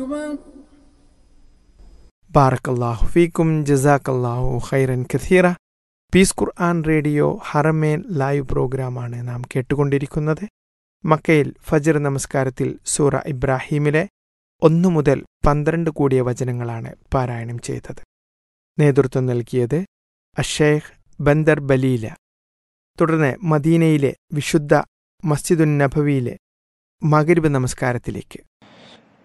ബാറക്കല്ലാഹു ഫീക്കും ജസാക്കല്ലാഹു ഖൈറൻ കഥീറ. പീസ് ഖുർആൻ റേഡിയോ ഹറമേൻ ലൈവ് പ്രോഗ്രാമാണ് നാം കേട്ടുകൊണ്ടിരിക്കുന്നത്. മക്കയിൽ ഫജ്ർ നമസ്കാരത്തിൽ സൂറ ഇബ്രാഹീമിലെ 1 മുതൽ 12 കൂടിയ വചനങ്ങളാണ് പാരായണം ചെയ്തത്. നേതൃത്വം നൽകിയത് അഷേഖ് ബന്ദർ ബലീല. തുടർന്ന് മദീനയിലെ വിശുദ്ധ മസ്ജിദുൻ നബവിയിലെ മഗ്രിബ് നമസ്കാരത്തിലേക്ക്